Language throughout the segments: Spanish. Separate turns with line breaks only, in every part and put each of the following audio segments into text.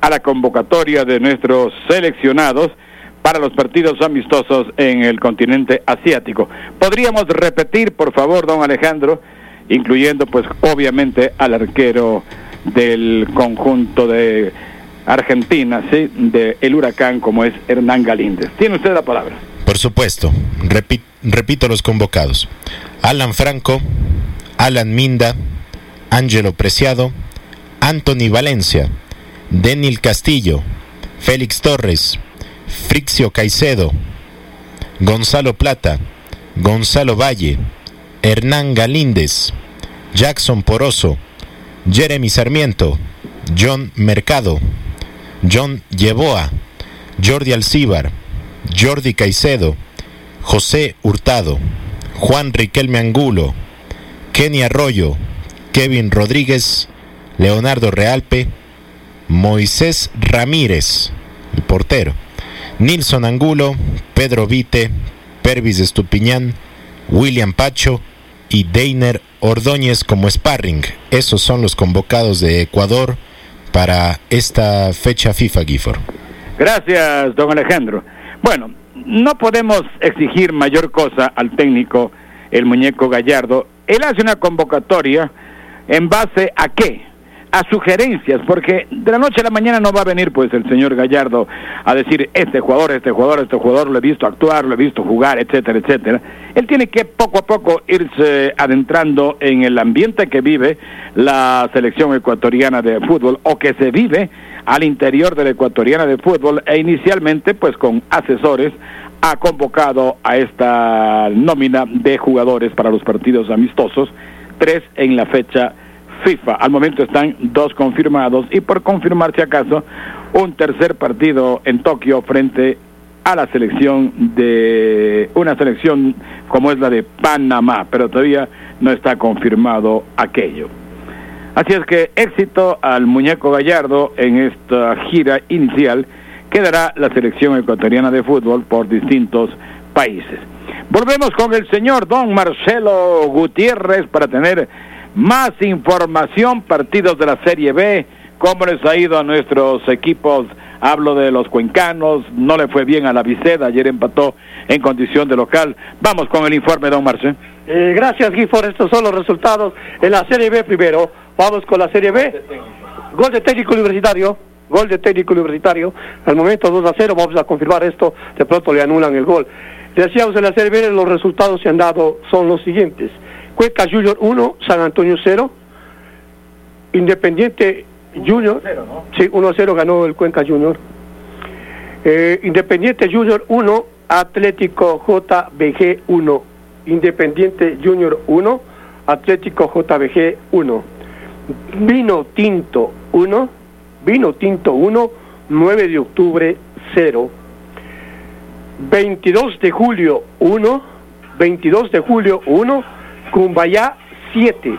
a la convocatoria de nuestros seleccionados para los partidos amistosos en el continente asiático. ¿Podríamos repetir, por favor, don Alejandro, incluyendo pues obviamente al arquero del conjunto de Argentina, ¿sí?, de el Huracán, como es Hernán Galíndez? Tiene usted la palabra.
Por supuesto, repito los convocados: Alan Franco, Alan Minda, Ángelo Preciado, Anthony Valencia, Denil Castillo, Félix Torres, Frixio Caicedo, Gonzalo Plata, Gonzalo Valle, Hernán Galíndez, Jackson Poroso, Jeremy Sarmiento, John Mercado, John Yeboa, Jordi Alcíbar, Jordi Caicedo, José Hurtado, Juan Riquelme Angulo, Kenny Arroyo, Kevin Rodríguez, Leonardo Realpe, Moisés Ramírez, el portero, Nilson Angulo, Pedro Vite, Pervis Estupiñán, William Pacho y Deiner Ordóñez como sparring. Esos son los convocados de Ecuador para esta fecha FIFA, Gifford.
Gracias, don Alejandro. Bueno, no podemos exigir mayor cosa al técnico, el muñeco Gallardo. Él hace una convocatoria en base a ¿qué? A sugerencias, porque de la noche a la mañana no va a venir pues el señor Gallardo a decir este jugador lo he visto actuar, lo he visto jugar, etcétera, etcétera. Él tiene que poco a poco irse adentrando en el ambiente que vive la selección ecuatoriana de fútbol, o que se vive al interior de la ecuatoriana de fútbol, e inicialmente pues con asesores ha convocado a esta nómina de jugadores para los partidos amistosos, 3 en la fecha FIFA. Al momento están 2 confirmados, y por confirmar si acaso un tercer partido en Tokio frente a la selección de una selección como es la de Panamá, pero todavía no está confirmado aquello. Así es que éxito al muñeco Gallardo en esta gira inicial que dará la selección ecuatoriana de fútbol por distintos países. Volvemos con el señor don Marcelo Gutiérrez para tener más información, partidos de la Serie B, cómo les ha ido a nuestros equipos. Hablo de los cuencanos, no le fue bien a la Viced, ayer empató en condición de local. Vamos con el informe, don Marcelo.
Gracias, Gifford. Estos son los resultados en la Serie B primero. Vamos con la Serie B. Gol de Técnico Universitario. Al momento 2-0, vamos a confirmar esto, de pronto le anulan el gol. Decíamos en la Serie B, los resultados se han dado, son los siguientes: Cuenca Junior 1, San Antonio 0, Independiente Junior, 0, ¿no? Sí, 1-0 ganó el Cuenca Junior. Independiente Junior 1, Atlético JBG 1, Independiente Junior 1, Atlético JBG 1. Vino Tinto 1, 9 de octubre 0. 22 de julio 1, Cumbayá 7,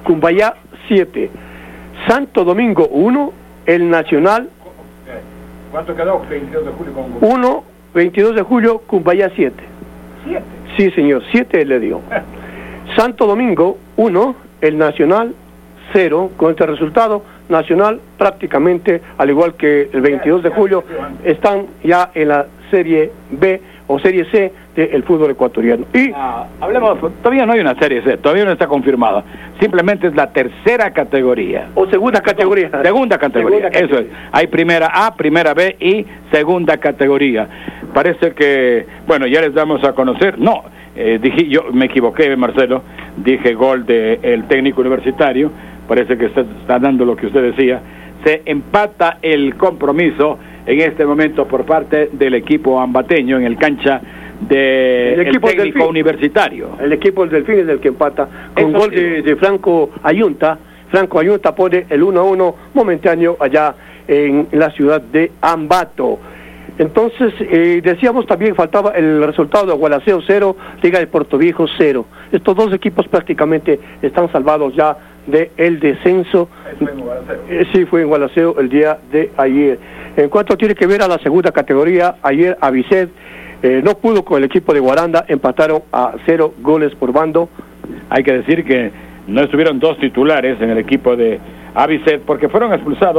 Santo Domingo 1, El Nacional.
¿Cuánto quedó? 22 de julio con
1, 22 de julio, Cumbayá 7. ¿7? Sí, señor, 7 le dio. Santo Domingo 1, El Nacional 0. Con este resultado, Nacional prácticamente, al igual que el 22 de julio, están ya en la Serie B o Serie C del fútbol ecuatoriano. Y
hablemos, todavía no hay una Serie C, todavía no está confirmada, simplemente es la tercera categoría.
O segunda categoría.
Segunda categoría, eso es. Hay primera A, primera B y segunda categoría. Parece que, bueno, ya les damos a conocer, dije, yo me equivoqué, Marcelo, dije gol del técnico universitario, parece que usted está dando lo que usted decía. Se empata el compromiso en este momento por parte del equipo ambateño en el cancha del técnico universitario.
El equipo del Delfín es el que empata con gol de Franco Ayunta. Franco Ayunta pone el 1-1 momentáneo allá en la ciudad de Ambato. Entonces, decíamos también faltaba el resultado de Gualaceo 0, Liga de Puerto Viejo 0. Estos dos equipos prácticamente están salvados ya del descenso. Sí, fue en Gualaceo el día de ayer. En cuanto tiene que ver a la segunda categoría, ayer Avicet no pudo con el equipo de Guaranda, empataron a 0 goles por bando.
Hay que decir que no estuvieron 2 titulares en el equipo de Avicet porque fueron expulsados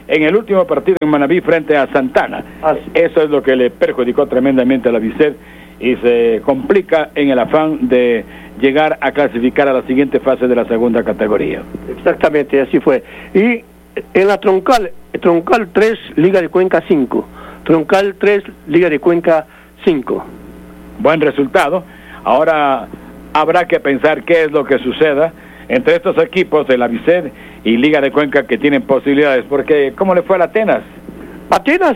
en el último partido en Manabí frente a Santana. Eso es lo que le perjudicó tremendamente a la Viced y se complica en el afán de llegar a clasificar a la siguiente fase de la segunda categoría.
Exactamente, así fue. Y en la Troncal 3, Liga de Cuenca 5. Troncal 3, Liga de Cuenca 5.
Buen resultado. Ahora habrá que pensar qué es lo que suceda entre estos equipos de la Viced y Liga de Cuenca que tienen posibilidades, porque ¿cómo le fue a la Atenas?
Atenas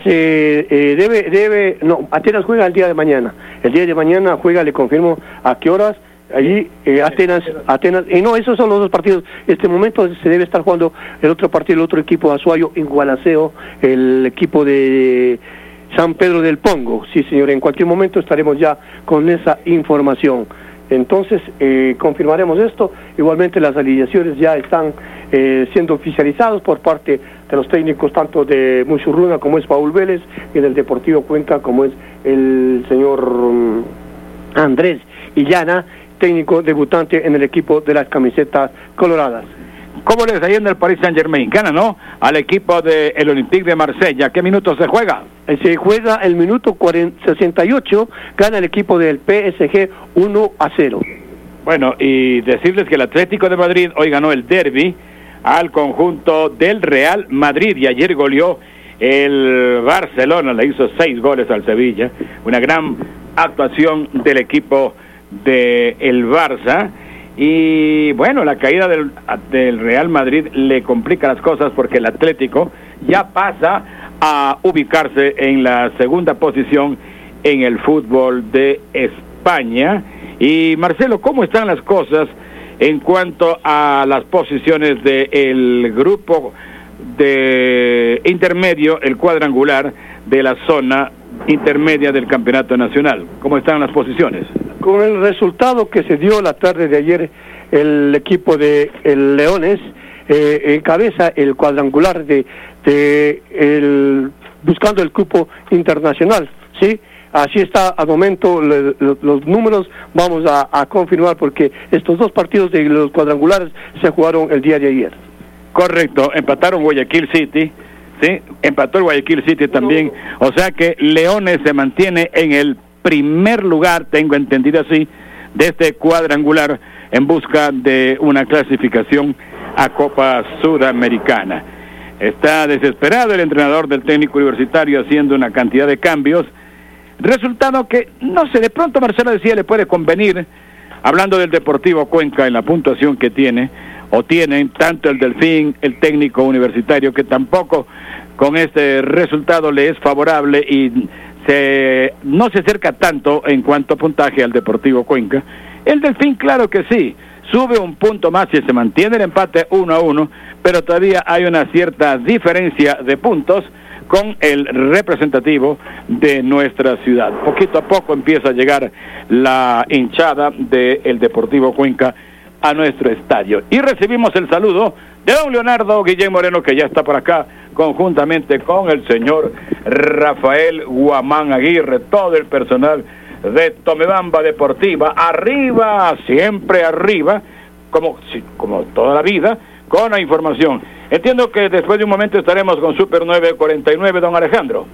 Atenas juega el día de mañana. El día de mañana juega, le confirmo a qué horas. Allí Atenas, y no, esos son los dos partidos. Este momento se debe estar jugando el otro partido, el otro equipo Azuayo en Gualaceo, el equipo de San Pedro del Pongo. Sí, señor, en cualquier momento estaremos ya con esa información. Entonces, confirmaremos esto. Igualmente las alineaciones ya están siendo oficializados por parte de los técnicos tanto de Muchurruna como es Paul Vélez y del Deportivo Cuenca como es el señor Andrés Illana, técnico debutante en el equipo de las camisetas coloradas.
¿Cómo les está yendo el Paris Saint-Germain? Gana, ¿no? Al equipo del Olympique de Marsella. ¿Qué minutos se juega?
Se juega el minuto 68, gana el equipo del PSG 1-0.
Bueno, y decirles que el Atlético de Madrid hoy ganó el derbi al conjunto del Real Madrid y ayer goleó el Barcelona, le hizo 6 goles al Sevilla. Una gran actuación del equipo del Barça. Y bueno, la caída del Real Madrid le complica las cosas porque el Atlético ya pasa a ubicarse en la segunda posición en el fútbol de España. Y Marcelo, ¿cómo están las cosas en cuanto a las posiciones del grupo de intermedio, el cuadrangular de la zona intermedia del campeonato nacional? ¿Cómo están las posiciones?
Con el resultado que se dio la tarde de ayer, el equipo de el Leones encabeza el cuadrangular buscando el cupo internacional, ¿sí? Así está al momento los números, vamos a confirmar porque estos dos partidos de los cuadrangulares se jugaron el día de ayer.
Correcto, empataron Guayaquil City, ¿sí? Empató el Guayaquil City también, o sea que Leones se mantiene en el primer lugar, tengo entendido así, de este cuadrangular en busca de una clasificación a Copa Sudamericana. Está desesperado el entrenador del técnico universitario haciendo una cantidad de cambios, resultado que, no sé, de pronto Marcelo decía le puede convenir, hablando del Deportivo Cuenca en la puntuación que tiene, o tienen tanto el Delfín, el técnico universitario, que tampoco con este resultado le es favorable y no se acerca tanto en cuanto a puntaje al Deportivo Cuenca. El Delfín, claro que sí, sube un punto más y se mantiene el empate 1-1, pero todavía hay una cierta diferencia de puntos con el representativo de nuestra ciudad. Poquito a poco empieza a llegar la hinchada del Deportivo Cuenca a nuestro estadio. Y recibimos el saludo de don Leonardo Guillén Moreno, que ya está por acá, conjuntamente con el señor Rafael Guamán Aguirre, todo el personal de Tomebamba Deportiva, arriba, siempre arriba, como toda la vida, con la información. Entiendo que después de un momento estaremos con Super 949, don Alejandro.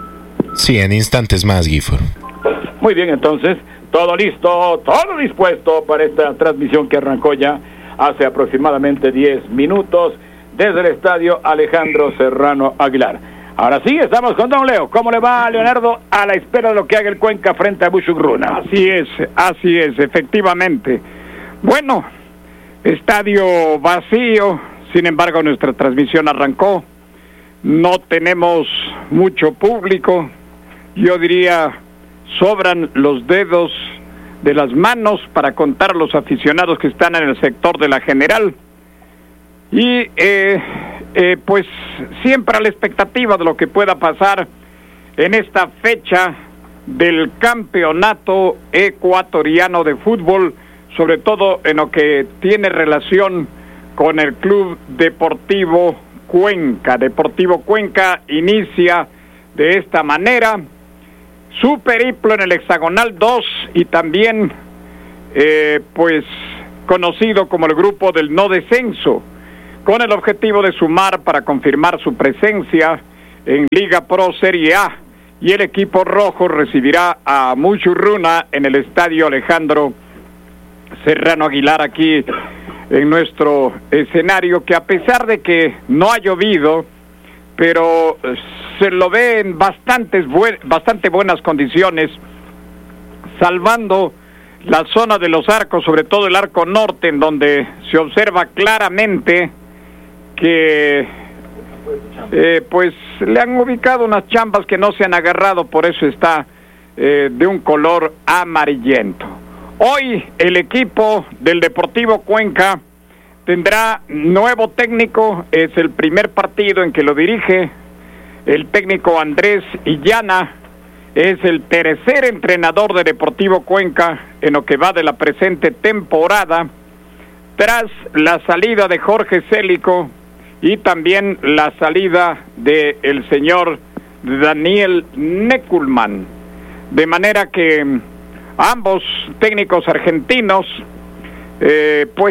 Sí, en instantes más, Gifford.
Muy bien, entonces, todo listo, todo dispuesto para esta transmisión que arrancó ya hace aproximadamente 10 minutos desde el estadio Alejandro Serrano Aguilar. Ahora sí, estamos con don Leo. ¿Cómo le va, Leonardo, a la espera de lo que haga el Cuenca frente a Muchurruna?
Así es, efectivamente. Bueno, estadio vacío, sin embargo nuestra transmisión arrancó. No tenemos mucho público, yo diría sobran los dedos de las manos para contar los aficionados que están en el sector de la General. Y pues siempre a la expectativa de lo que pueda pasar en esta fecha del campeonato ecuatoriano de fútbol, sobre todo en lo que tiene relación con el Club Deportivo Cuenca. Deportivo Cuenca inicia de esta manera su periplo en el hexagonal 2 y también pues conocido como el grupo del no descenso, con el objetivo de sumar para confirmar su presencia en Liga Pro Serie A, y el equipo rojo recibirá a Muchurruna en el estadio Alejandro Serrano Aguilar, aquí en nuestro escenario, que a pesar de que no ha llovido, pero se lo ve en bastante buenas condiciones, salvando la zona de los arcos, sobre todo el arco norte, en donde se observa claramente que pues le han ubicado unas chambas que no se han agarrado, por eso está de un color amarillento. Hoy el equipo del Deportivo Cuenca tendrá nuevo técnico, es el primer partido en que lo dirige el técnico Andrés Illana, es el tercer entrenador de Deportivo Cuenca en lo que va de la presente temporada, tras la salida de Jorge Célico y también la salida del señor Daniel Neckulman, de manera que ambos técnicos argentinos pues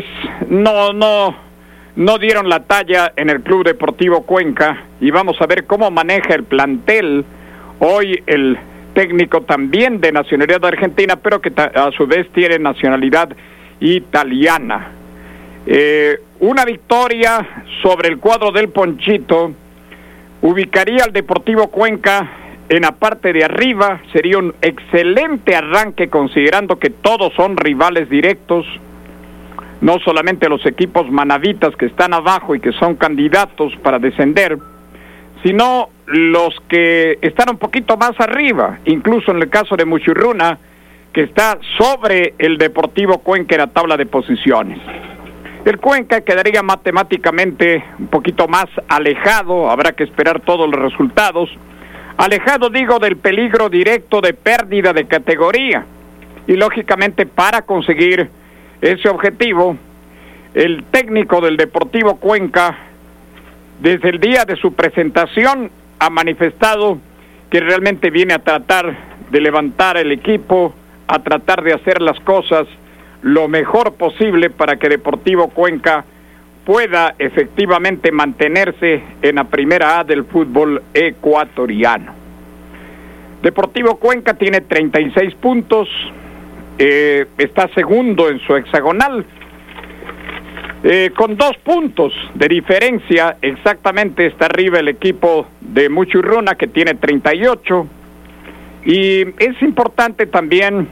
no dieron la talla en el Club Deportivo Cuenca, y vamos a ver cómo maneja el plantel hoy el técnico también de nacionalidad argentina, pero que a su vez tiene nacionalidad italiana. Una victoria sobre el cuadro del Ponchito ubicaría al Deportivo Cuenca en la parte de arriba. Sería un excelente arranque, considerando que todos son rivales directos, no solamente los equipos manavitas que están abajo y que son candidatos para descender, sino los que están un poquito más arriba, incluso en el caso de Muchurruna, que está sobre el Deportivo Cuenca en la tabla de posiciones. El Cuenca quedaría matemáticamente un poquito más alejado, habrá que esperar todos los resultados, alejado digo del peligro directo de pérdida de categoría, y lógicamente para conseguir ese objetivo, el técnico del Deportivo Cuenca, desde el día de su presentación, ha manifestado que realmente viene a tratar de levantar el equipo, a tratar de hacer las cosas lo mejor posible para que Deportivo Cuenca pueda efectivamente mantenerse en la primera A del fútbol ecuatoriano. Deportivo Cuenca tiene 36 puntos, está segundo en su hexagonal, con 2 puntos de diferencia. Exactamente está arriba el equipo de Muchurruna, que tiene 38, y es importante también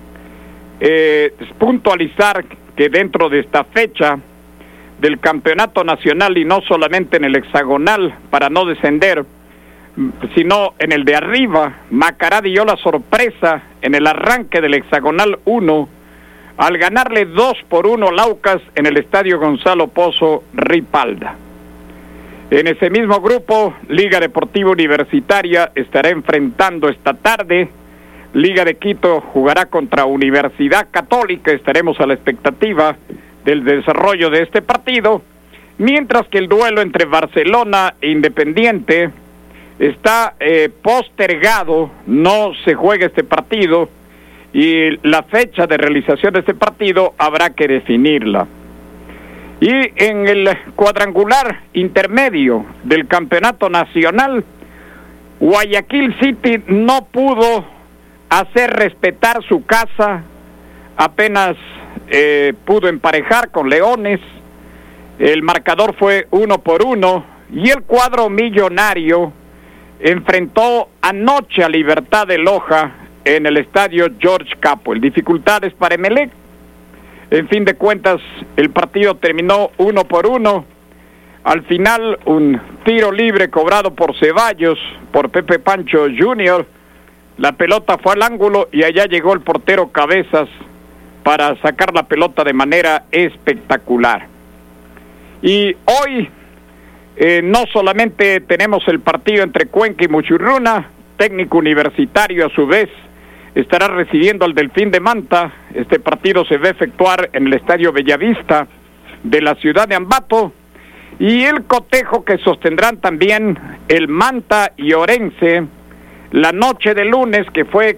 puntualizar que dentro de esta fecha del campeonato nacional, y no solamente en el hexagonal para no descender, sino en el de arriba, Macará dio la sorpresa en el arranque del hexagonal 1 al ganarle 2-1 a Laucas en el estadio Gonzalo Pozo Ripalda. En ese mismo grupo, Liga Deportiva Universitaria estará enfrentando esta tarde. Liga de Quito jugará contra Universidad Católica. Estaremos a la expectativa del desarrollo de este partido, mientras que el duelo entre Barcelona e Independiente está postergado, no se juega este partido, y la fecha de realización de este partido habrá que definirla. Y en el cuadrangular intermedio del campeonato nacional, Guayaquil City no pudo hacer respetar su casa, apenas pudo emparejar con Leones, el marcador fue 1-1, y el cuadro millonario enfrentó anoche a Libertad de Loja en el estadio George Capwell. Dificultades para Emelec. En fin de cuentas, el partido terminó 1-1. Al final, un tiro libre cobrado por Ceballos, por Pepe Pancho Jr., la pelota fue al ángulo y allá llegó el portero Cabezas para sacar la pelota de manera espectacular. Y hoy no solamente tenemos el partido entre Cuenca y Muchurruna, técnico universitario a su vez estará recibiendo al Delfín de Manta. Este partido se va a efectuar en el Estadio Bellavista de la ciudad de Ambato, y el cotejo que sostendrán también el Manta y Orense la noche de lunes, que fue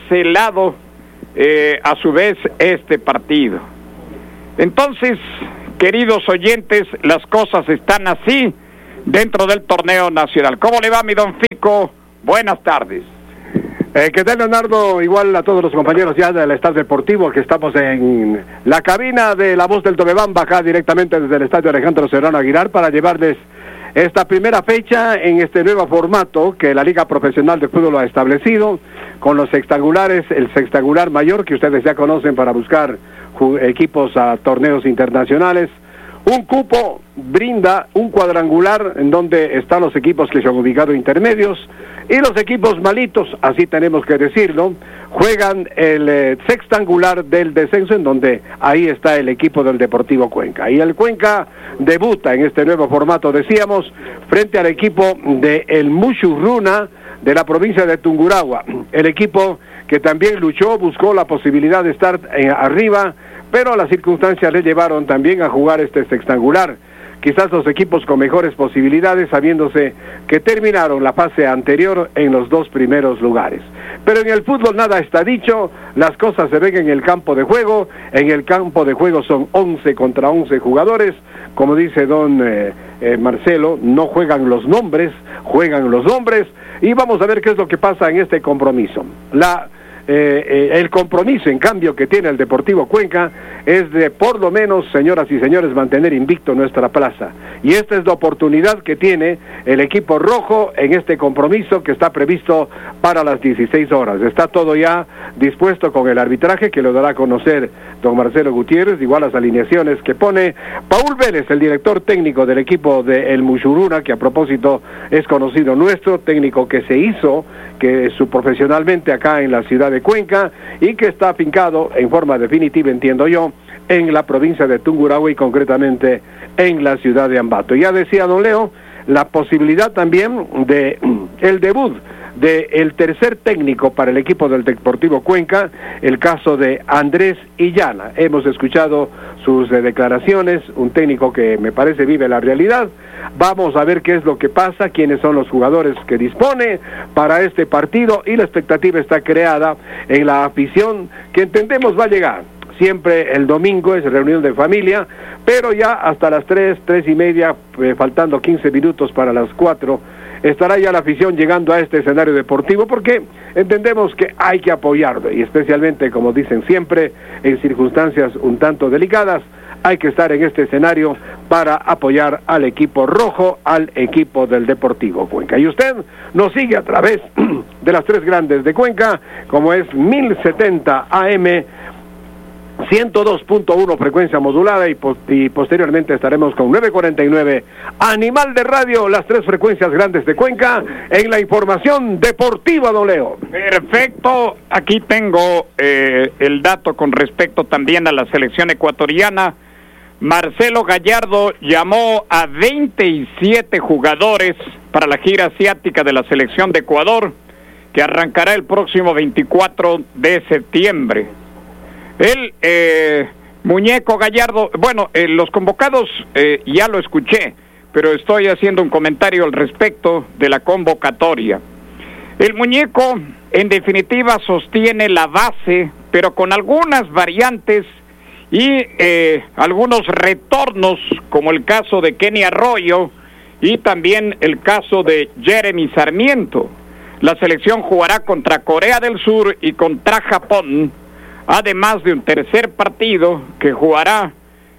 cancelado a su vez este partido. Entonces, queridos oyentes, las cosas están así dentro del torneo nacional. ¿Cómo le va, mi don Fico? Buenas tardes.
¿Qué tal, Leonardo? Igual a todos los compañeros ya del Estado Deportivo, que estamos en la cabina de La Voz del Tobebamba, acá directamente desde el Estadio Alejandro Serrano Aguilar, para llevarles esta primera fecha en este nuevo formato que la Liga Profesional de Fútbol ha establecido, con los sextangulares, el sextangular mayor que ustedes ya conocen para buscar equipos a torneos internacionales. Un cupo brinda un cuadrangular en donde están los equipos que son ubicados intermedios, y los equipos malitos, así tenemos que decirlo, juegan el sextangular del descenso, en donde ahí está el equipo del Deportivo Cuenca. Y el Cuenca debuta en este nuevo formato, decíamos, frente al equipo de el Mushurruna de la provincia de Tungurahua, el equipo que también luchó, buscó la posibilidad de estar arriba, pero las circunstancias le llevaron también a jugar este sextangular. Quizás los equipos con mejores posibilidades, sabiéndose que terminaron la fase anterior en los dos primeros lugares. Pero en el fútbol nada está dicho, las cosas se ven en el campo de juego. En el campo de juego son 11 contra 11 jugadores, como dice don Marcelo, no juegan los nombres, juegan los hombres, y vamos a ver qué es lo que pasa en este compromiso. El compromiso, en cambio, que tiene el Deportivo Cuenca es de, por lo menos, señoras y señores, mantener invicto nuestra plaza. Y esta es la oportunidad que tiene el equipo rojo en este compromiso que está previsto para las 16 horas. Está todo ya dispuesto con el arbitraje, que lo dará a conocer don Marcelo Gutiérrez, igual las alineaciones que pone Paul Vélez, el director técnico del equipo de El Mushurruna, que a propósito es conocido nuestro, técnico que se hizo profesionalmente acá en la ciudad de Cuenca, y que está afincado en forma definitiva, entiendo yo, en la provincia de Tungurahua y concretamente en la ciudad de Ambato. Ya decía don Leo, la posibilidad también de el debut del tercer técnico para el equipo del Deportivo Cuenca, el caso de Andrés Illana. Hemos escuchado sus declaraciones, un técnico que me parece vive la realidad. Vamos a ver qué es lo que pasa, quiénes son los jugadores que dispone para este partido, y la expectativa está creada en la afición, que entendemos va a llegar. Siempre el domingo es reunión de familia, pero ya hasta las 3:30, faltando 15 minutos para las 4, estará ya la afición llegando a este escenario deportivo, porque entendemos que hay que apoyarlo, y especialmente, como dicen siempre, en circunstancias un tanto delicadas, hay que estar en este escenario para apoyar al equipo rojo, al equipo del Deportivo Cuenca. Y usted nos sigue a través de las tres grandes de Cuenca, como es 1070 AM, 102.1 frecuencia modulada, y posteriormente estaremos con 949 Animal de Radio, las tres frecuencias grandes de Cuenca, en la información deportiva, don Leo.
Perfecto, aquí tengo el dato con respecto también a la selección ecuatoriana. Marcelo Gallardo llamó a 27 jugadores para la gira asiática de la selección de Ecuador, que arrancará el próximo 24 de septiembre. El muñeco Gallardo, bueno, los convocados ya lo escuché, pero estoy haciendo un comentario al respecto de la convocatoria. El muñeco, en definitiva, sostiene la base, pero con algunas variantes y algunos retornos, como el caso de Kenny Arroyo y también el caso de Jeremy Sarmiento. La selección jugará contra Corea del Sur y contra Japón, además de un tercer partido que jugará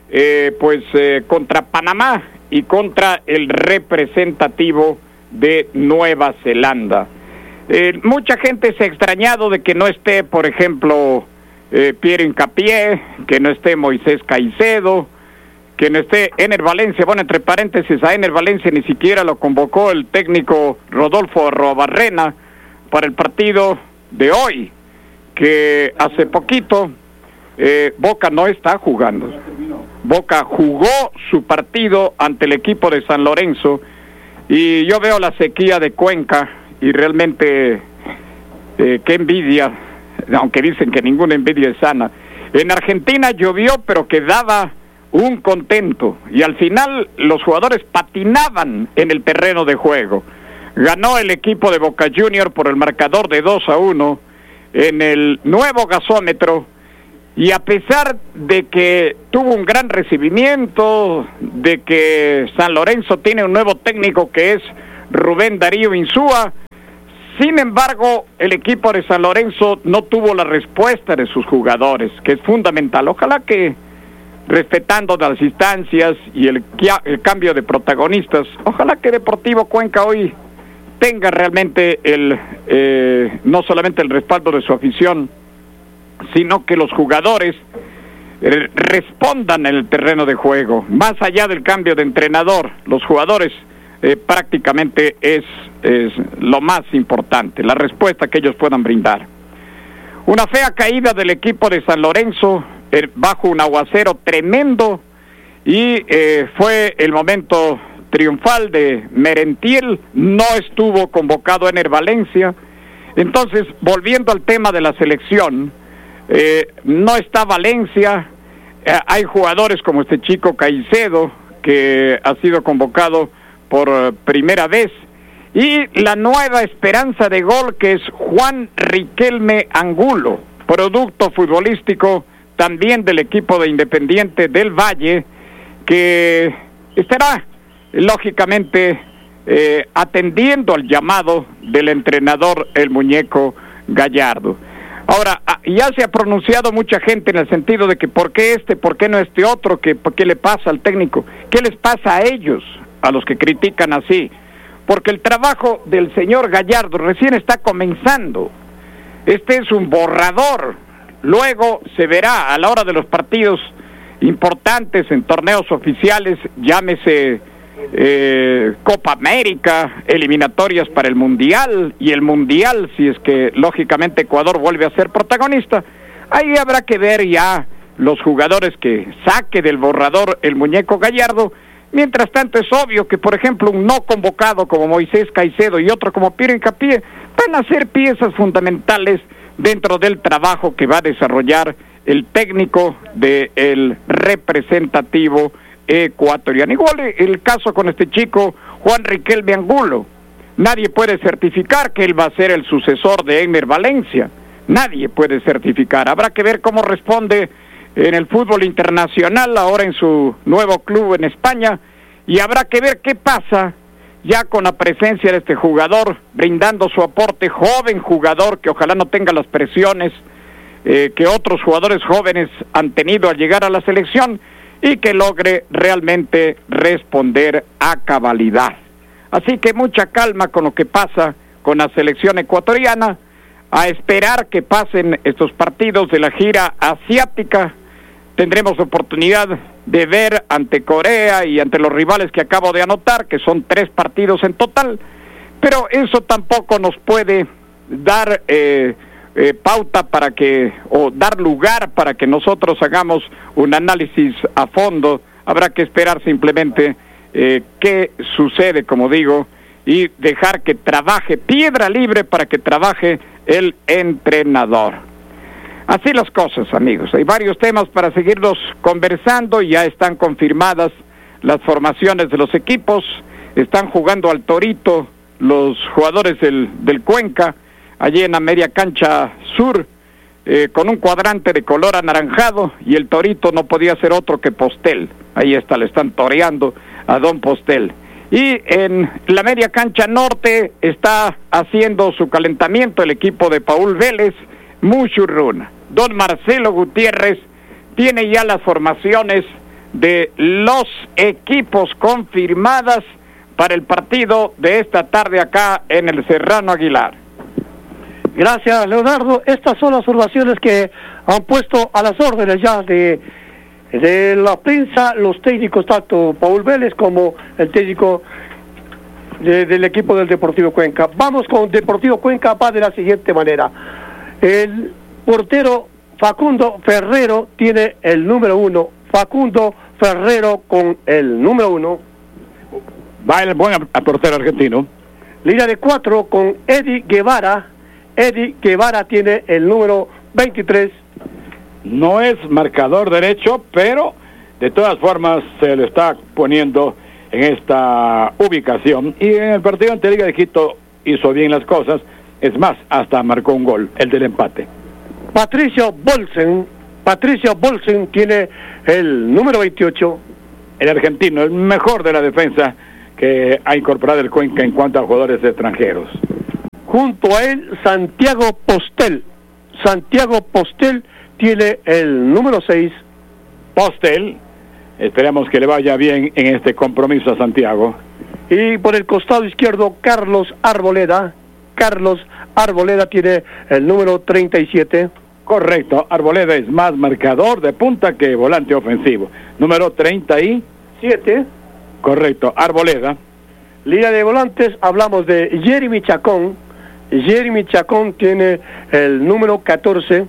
contra Panamá y contra el representativo de Nueva Zelanda. Mucha gente se ha extrañado de que no esté, por ejemplo, Pierre Hincapié, que no esté Moisés Caicedo, que no esté Ener Valencia. Bueno, entre paréntesis, a Ener Valencia ni siquiera lo convocó el técnico Rodolfo Arruabarrena para el partido de hoy, que hace poquito Boca no está jugando. Boca jugó su partido ante el equipo de San Lorenzo, y yo veo la sequía de Cuenca y realmente qué envidia, aunque dicen que ninguna envidia es sana. En Argentina llovió, pero quedaba un contento, y al final los jugadores patinaban en el terreno de juego. Ganó el equipo de Boca Junior por el marcador de 2-1 en el nuevo gasómetro, y a pesar de que tuvo un gran recibimiento, de que San Lorenzo tiene un nuevo técnico que es Rubén Darío Insúa, sin embargo, el equipo de San Lorenzo no tuvo la respuesta de sus jugadores, que es fundamental. Ojalá que, respetando las instancias y el cambio de protagonistas, ojalá que Deportivo Cuenca hoy tenga realmente no solamente el respaldo de su afición, sino que los jugadores respondan en el terreno de juego. Más allá del cambio de entrenador, los jugadores prácticamente es lo más importante, la respuesta que ellos puedan brindar. Una fea caída del equipo de San Lorenzo bajo un aguacero tremendo, y fue el momento triunfal de Merentiel. No estuvo convocado Ener Valencia. Entonces, volviendo al tema de la selección, no está Valencia. Hay jugadores como este chico Caicedo, que ha sido convocado por primera vez, y la nueva esperanza de gol, que es Juan Riquelme Angulo, producto futbolístico también del equipo de Independiente del Valle, que estará lógicamente atendiendo al llamado del entrenador el muñeco Gallardo. Ahora, ya se ha pronunciado mucha gente en el sentido de que por qué no este otro, que por qué le pasa al técnico, qué les pasa a ellos, a los que critican así, porque el trabajo del señor Gallardo recién está comenzando. Este es un borrador, luego se verá a la hora de los partidos importantes en torneos oficiales, llámese Copa América, eliminatorias para el Mundial, y el Mundial, si es que lógicamente Ecuador vuelve a ser protagonista, ahí habrá que ver ya los jugadores que saque del borrador el muñeco Gallardo. Mientras tanto, es obvio que, por ejemplo, un no convocado como Moisés Caicedo y otro como Piero Hincapié van a ser piezas fundamentales dentro del trabajo que va a desarrollar el técnico del representativo ecuatoriano. Igual el caso con este chico Juan Riquelme Angulo. Nadie puede certificar que él va a ser el sucesor de Ener Valencia. Nadie puede certificar. Habrá que ver cómo responde en el fútbol internacional, ahora en su nuevo club en España, y habrá que ver qué pasa ya con la presencia de este jugador, brindando su aporte, joven jugador que ojalá no tenga las presiones que otros jugadores jóvenes han tenido al llegar a la selección, y que logre realmente responder a cabalidad. Así que mucha calma con lo que pasa con la selección ecuatoriana, a esperar que pasen estos partidos de la gira asiática. Tendremos oportunidad de ver ante Corea y ante los rivales que acabo de anotar, que son 3 partidos en total, pero eso tampoco nos puede dar pauta para que, o dar lugar para que nosotros hagamos un análisis a fondo. Habrá que esperar simplemente qué sucede, como digo, y dejar que trabaje piedra libre para que trabaje el entrenador. Así las cosas, amigos. Hay varios temas para seguirlos conversando. Ya están confirmadas las formaciones de los equipos. Están jugando al torito los jugadores del Cuenca, allí en la media cancha sur, con un cuadrante de color anaranjado, y el torito no podía ser otro que Postel. Ahí está, le están toreando a don Postel. Y en la media cancha norte está haciendo su calentamiento el equipo de Paul Vélez, Muchurruna. Don Marcelo Gutiérrez tiene ya las formaciones de los equipos confirmadas para el partido de esta tarde acá en el Serrano Aguilar.
Gracias, Leonardo. Estas son las formaciones que han puesto a las órdenes ya de la prensa los técnicos, tanto Paul Vélez como el técnico del equipo del Deportivo Cuenca. Vamos con Deportivo Cuenca, va de la siguiente manera. El portero Facundo Ferrero tiene el número 1. Facundo Ferrero con el número 1.
Va el buen portero argentino.
Línea de 4 con Eddie Guevara. Eddie Guevara tiene el número 23.
No es marcador derecho, pero de todas formas se lo está poniendo en esta ubicación. Y en el partido ante Liga de Quito hizo bien las cosas. Es más, hasta marcó un gol, el del empate.
Patricio Bolsen Patricio Bolsen tiene el número 28.
El argentino, el mejor de la defensa que ha incorporado el Cuenca en cuanto a jugadores extranjeros.
Junto a él, Santiago Postel. Santiago Postel tiene el número 6.
Postel, esperamos que le vaya bien en este compromiso a Santiago.
Y por el costado izquierdo, Carlos Arboleda. Carlos Arboleda tiene el número 37.
Correcto, Arboleda es más marcador de punta que volante ofensivo. Número 37. Correcto, Arboleda.
Línea de volantes, hablamos de Jeremy Chacón. Jeremy Chacón tiene el número 14.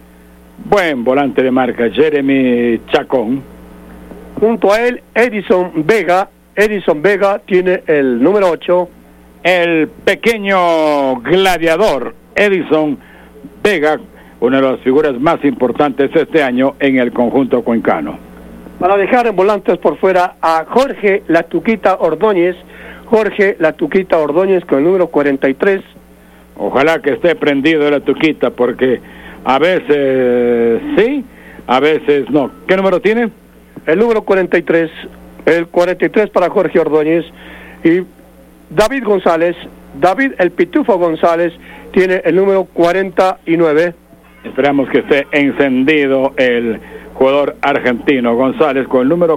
Buen volante de marca, Jeremy Chacón.
Junto a él, Edison Vega. Edison Vega tiene el número 8.
El pequeño gladiador, Edison Vega, una de las figuras más importantes este año en el conjunto cuencano.
Para dejar en volantes por fuera a Jorge La Tuquita Ordóñez. Jorge La Tuquita Ordóñez con el número 43.
Ojalá que esté prendido La Tuquita, porque a veces sí, a veces no. ¿Qué número tiene?
El número 43. El 43 para Jorge Ordóñez. Y David González, David el Pitufo González, tiene el número 49.
Esperamos que esté encendido el jugador argentino González con el número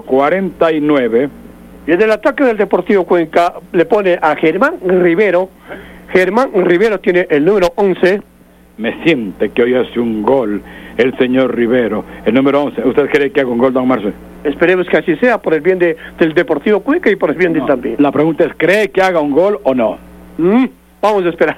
49.
Y en el ataque del Deportivo Cuenca le pone a Germán Rivero. Germán Rivero tiene el número 11.
Me siente que hoy hace un gol el señor Rivero, el número 11. ¿Usted cree que haga un gol, don Marcelo?
Esperemos que así sea, por el bien del Deportivo Cuenca y por el bien de también.
La pregunta es, ¿cree que haga un gol o no?
Vamos a esperar.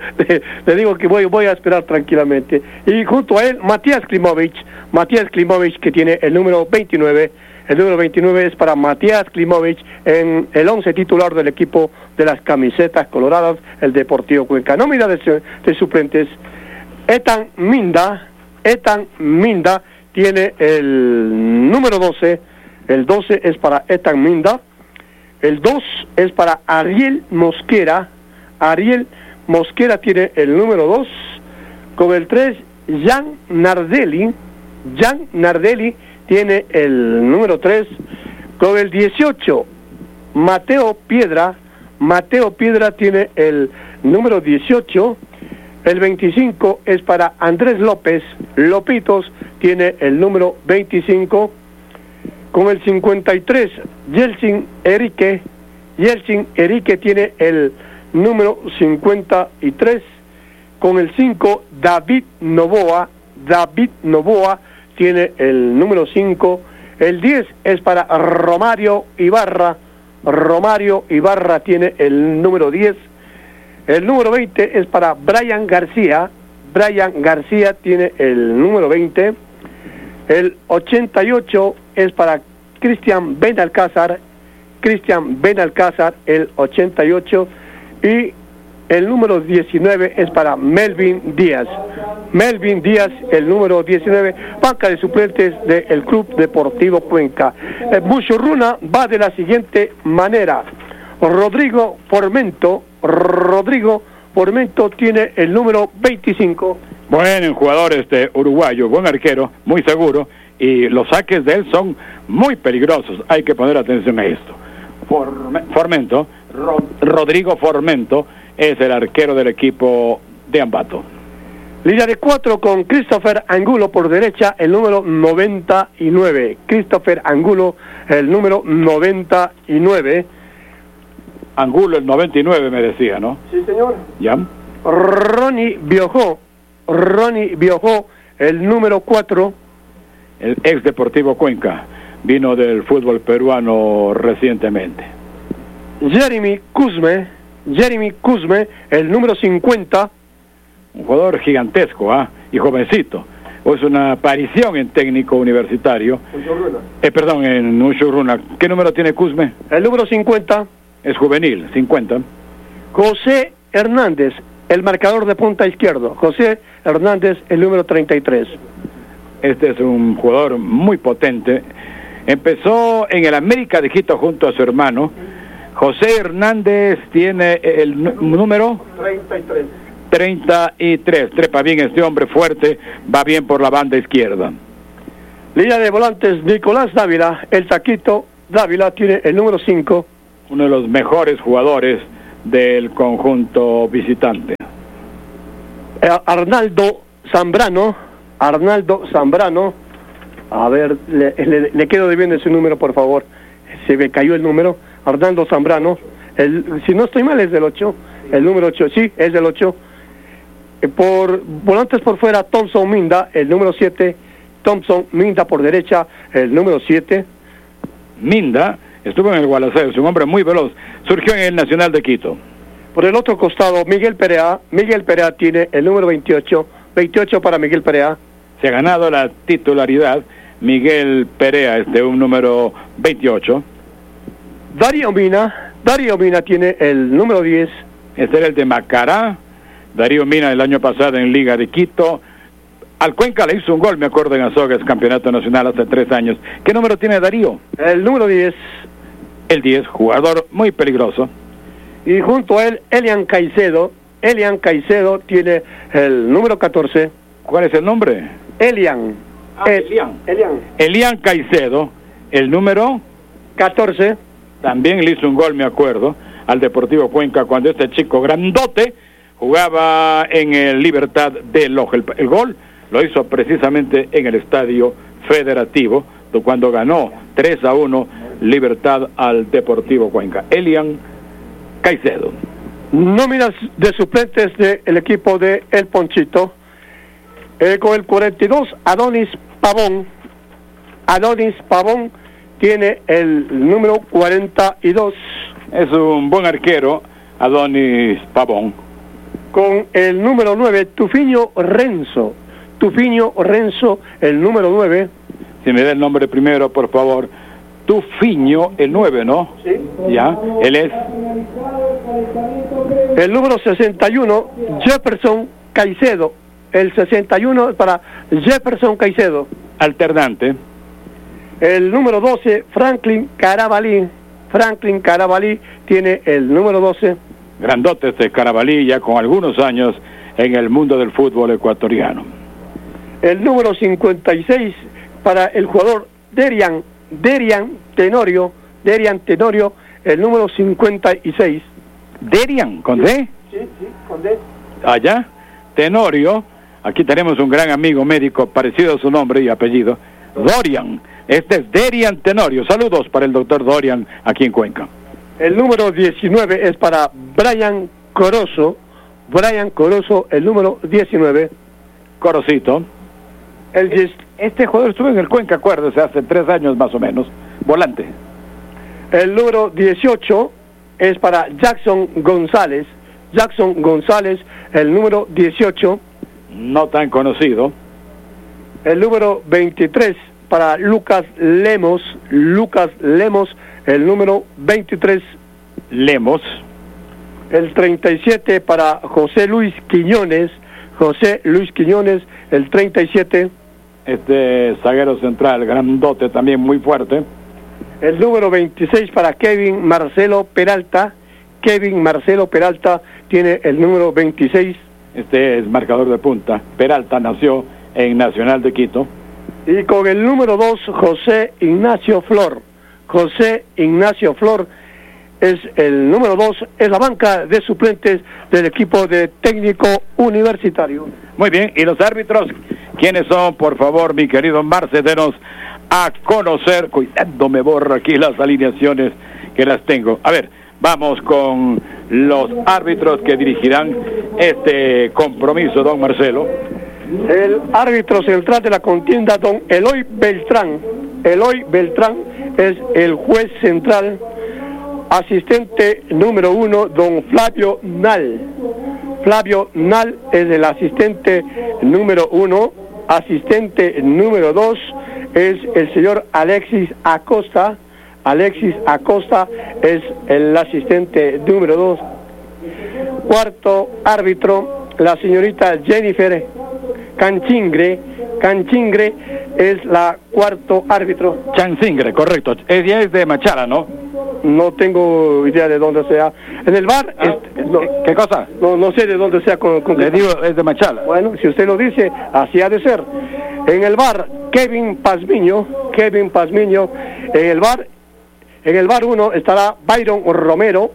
Le digo que voy a esperar tranquilamente. Y junto a él, Matías Klimovic. Matías Klimovic, que tiene el número 29. El número 29 es para Matías Klimovic en el 11 titular del equipo de las camisetas coloradas, el Deportivo Cuenca. Nómina de suplentes. Etan Minda tiene el número 12. El 12 es para Etan Minda. El 2 es para Ariel Mosquera. Ariel Mosquera tiene el número 2. Con el 3, Jan Nardelli. Jan Nardelli tiene el número 3. Con el 18, Mateo Piedra. Mateo Piedra tiene el número 18. El 25 es para Andrés López. Lopitos tiene el número 25. Con el 53, Yeltsin Erique. Yeltsin Erique tiene el número 53. Con el 5, David Novoa. David Novoa tiene el número 5. El 10 es para Romario Ibarra. Romario Ibarra tiene el número 10. El número 20 es para Brian García. Brian García tiene el número 20. El 88 es para Cristian Benalcázar. Cristian Benalcázar, el 88. Y el número 19 es para Melvin Díaz. Melvin Díaz, el número 19, banca de suplentes del Club Deportivo Cuenca. Muchurruna va de la siguiente manera. Rodrigo Formento tiene el número 25.
Buen jugador uruguayo, buen arquero, muy seguro, y los saques de él son muy peligrosos. Hay que poner atención a esto. Rodrigo Formento es el arquero del equipo de Ambato.
Línea de 4 con Christopher Angulo por derecha, el número 99. Christopher Angulo, el número 99.
Angulo, el 99 me decía, ¿no?
Sí, señor.
¿Ya?
Ronnie Biojó, el número 4.
El ex Deportivo Cuenca, vino del fútbol peruano recientemente.
Jeremy Cusme, el número 50.
Un jugador gigantesco, y jovencito. Es una aparición en técnico universitario. En Muchurruna. ¿Qué número tiene Cusme?
El número 50.
Es juvenil, 50.
José Hernández, el marcador de punta izquierdo. José Hernández, el número 33.
Este es un jugador muy potente. Empezó en el América de Quito junto a su hermano. José Hernández tiene el número 33. Trepa bien este hombre, fuerte, va bien por la banda izquierda.
Línea de volantes, Nicolás Dávila, el Taquito Dávila tiene el número 5.
Uno de los mejores jugadores del conjunto visitante.
Arnaldo Zambrano, a ver, le quedo debiendo ese número, por favor. Se me cayó el número. Arnaldo Zambrano, si no estoy mal es del 8, el número 8, sí, es del 8. Por volantes por fuera, Thompson Minda, el número 7. Thompson Minda por derecha, el número 7.
Minda estuvo en el Gualaceo, es un hombre muy veloz, surgió en el Nacional de Quito.
Por el otro costado, Miguel Perea tiene el número 28 para Miguel Perea.
Se ha ganado la titularidad Miguel Perea, un número 28.
Darío Mina tiene el número 10.
Este era el de Macará. Darío Mina el año pasado en Liga de Quito. Al Cuenca le hizo un gol, me acuerdo, en Azogues, campeonato nacional hace 3 años. ¿Qué número tiene Darío?
El número 10.
El 10, jugador muy peligroso.
Y junto a él, Elian Caicedo tiene el número 14.
¿Cuál es el nombre?
Elian
Caicedo, el número
14.
También le hizo un gol, me acuerdo, al Deportivo Cuenca cuando este chico grandote jugaba en el Libertad de Loja. El gol lo hizo precisamente en el Estadio Federativo, cuando ganó 3-1 Libertad al Deportivo Cuenca. Elian Caicedo.
Nóminas de suplentes del equipo de El Ponchito. Con el 42, Adonis Pavón tiene el número 42.
Es un buen arquero, Adonis Pavón.
Con el número 9, Tufiño Renzo, el número 9.
Si me da el nombre primero, por favor. Tufiño, el 9, ¿no?
Sí.
Ya, él es.
El número 61, Jefferson Caicedo. El 61 para Jefferson Caicedo.
Alternante.
El número 12, Franklin Carabalí tiene el número 12.
Grandote este Carabalí, ya con algunos años en el mundo del fútbol ecuatoriano.
El número 56 para el jugador Derian Tenorio, el número 56.
Derian, ¿con D?
Sí, con D.
Allá, Tenorio. Aquí tenemos un gran amigo médico parecido a su nombre y apellido, Dorian. Este es Derian Tenorio. Saludos para el doctor Dorian aquí en Cuenca.
El número 19 es para Brian Corozo, el número 19.
Corocito. Este jugador estuvo en el Cuenca, acuérdese, hace 3 años más o menos. Volante.
El número 18 es para Jackson González, el número 18.
No tan conocido.
El número 23 para Lucas Lemos, el número 23.
Lemos.
El 37 para José Luis Quiñones, el 37.
Este zaguero central, grandote, también muy fuerte.
El número 26 para Kevin Marcelo Peralta, tiene el número 26.
Este es marcador de punta. Peralta nació en Nacional de Quito.
Y con el número 2, José Ignacio Flor es el número 2, es la banca de suplentes del equipo de Técnico Universitario.
Muy bien, y los árbitros, ¿quiénes son? Por favor, mi querido Marce, denos a conocer. Cuidado, me borro aquí las alineaciones que las tengo. A ver, vamos con los árbitros que dirigirán este compromiso, don Marcelo.
El árbitro central de la contienda, don Eloy Beltrán es el juez central. Asistente número 1, don Flavio Nal es el asistente número 1. Asistente número 2 es el señor Alexis Acosta es el asistente número 2. Cuarto árbitro, la señorita Jennifer Canchingre es la cuarto árbitro.
Chancingre, correcto. Ella es de Machala, ¿no?
No tengo idea de dónde sea. En el bar...
¿Qué cosa?
No sé de dónde sea.
Le digo, es de Machala.
Bueno, si usted lo dice, así ha de ser. En el bar, Kevin Pazmiño. En el bar 1 estará Byron Romero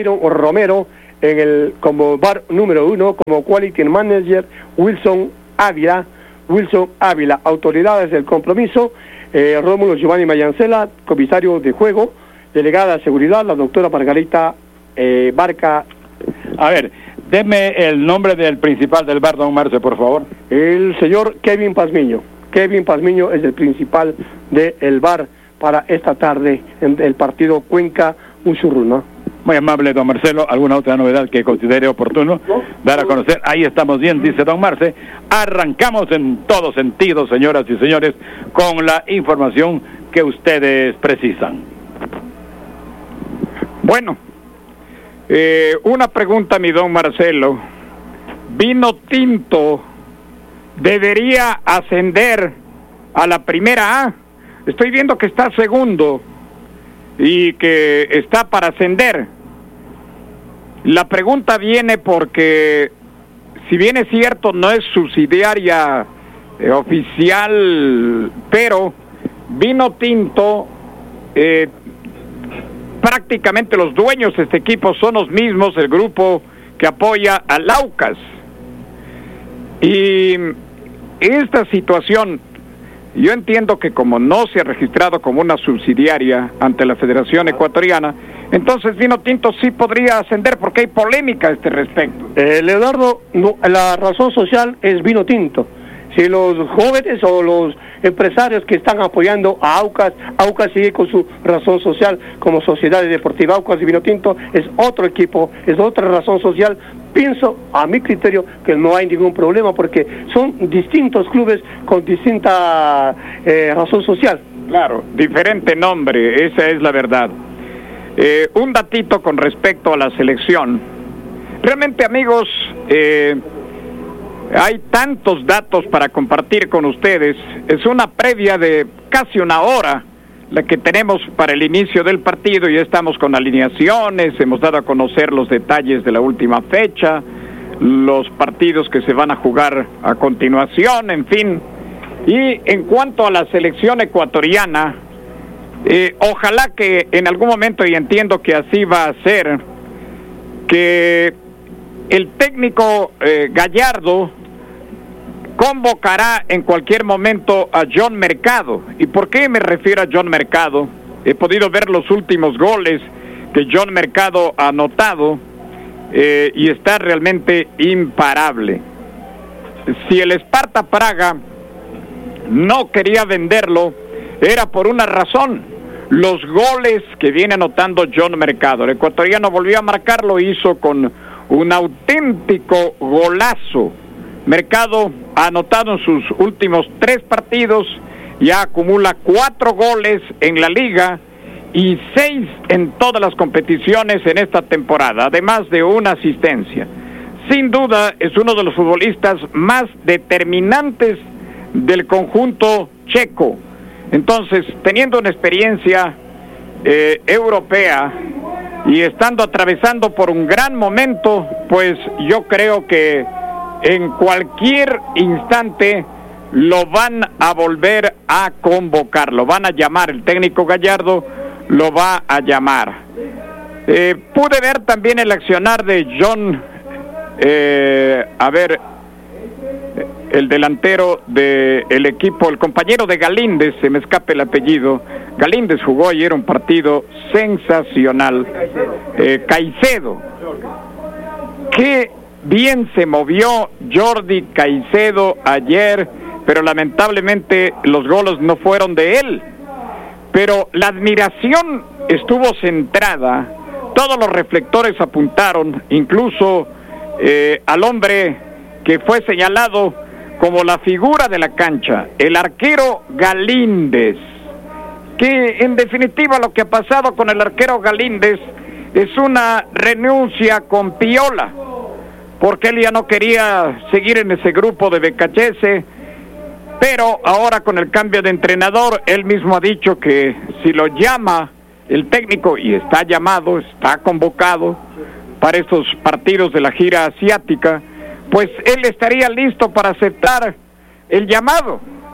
como bar número 1, como Quality Manager, Wilson Ávila. Autoridades del compromiso, Rómulo Giovanni Mayancela, comisario de juego, delegada de seguridad, la doctora Margarita Barca.
A ver, deme el nombre del principal del bar, don Marce, por favor.
El señor Kevin Pazmiño es el principal del bar para esta tarde en el partido Cuenca-Unchurruna.
Muy amable, don Marcelo. ¿Alguna otra novedad que considere oportuno dar a conocer? Ahí estamos bien, dice don Marce. Arrancamos en todo sentido, señoras y señores, con la información que ustedes precisan.
Bueno, una pregunta, mi don Marcelo. ¿Vino Tinto debería ascender a la primera A? Estoy viendo que está segundo y que está para ascender. La pregunta viene porque, si bien es cierto, no es subsidiaria oficial, pero Vino Tinto, prácticamente los dueños de este equipo son los mismos, el grupo que apoya al Aucas. Y esta situación, yo entiendo que como no se ha registrado como una subsidiaria ante la Federación Ecuatoriana, entonces Vino Tinto sí podría ascender porque hay polémica a este respecto.
Leonardo, no, la razón social es Vino Tinto. Si los jóvenes o los empresarios que están apoyando a Aucas sigue con su razón social como Sociedad Deportiva Aucas y Vino Tinto es otro equipo, es otra razón social. Pienso, a mi criterio, que no hay ningún problema porque son distintos clubes con distinta razón social.
Claro, diferente nombre, esa es la verdad. Un datito con respecto a la selección. Realmente, amigos, hay tantos datos para compartir con ustedes. Es una previa de casi una hora la que tenemos para el inicio del partido. Ya estamos con alineaciones, hemos dado a conocer los detalles de la última fecha, los partidos que se van a jugar a continuación, en fin. Y en cuanto a la selección ecuatoriana, ojalá que en algún momento, y entiendo que así va a ser, que el técnico Gallardo convocará en cualquier momento a John Mercado. ¿Y por qué me refiero a John Mercado? He podido ver los últimos goles que John Mercado ha anotado y está realmente imparable. Si el Sparta Praga no quería venderlo, era por una razón: los goles que viene anotando John Mercado. El ecuatoriano volvió a marcar, lo hizo con un auténtico golazo. Mercado ha anotado en sus últimos 3 partidos, ya acumula 4 goles en la liga y 6 en todas las competiciones en esta temporada, además de una asistencia. Sin duda es uno de los futbolistas más determinantes del conjunto checo. Entonces, teniendo una experiencia europea y estando atravesando por un gran momento, pues yo creo que en cualquier instante lo van a volver a convocar, lo van a llamar, el técnico Gallardo lo va a llamar. Pude ver también el accionar de John, el delantero del equipo, el compañero de Galíndez, se me escapa el apellido. Galíndez jugó ayer un partido sensacional. Caicedo. Qué bien se movió Jordi Caicedo ayer, pero lamentablemente los goles no fueron de él. Pero la admiración estuvo centrada, todos los reflectores apuntaron, incluso al hombre que fue señalado como la figura de la cancha, el arquero Galíndez, que en definitiva lo que ha pasado con el arquero Galíndez es una renuncia con Piola, porque él ya no quería seguir en ese grupo de Becachese, pero ahora con el cambio de entrenador, él mismo ha dicho que si lo llama el técnico, y está llamado, está convocado para estos partidos de la gira asiática, pues él estaría listo para aceptar el llamado.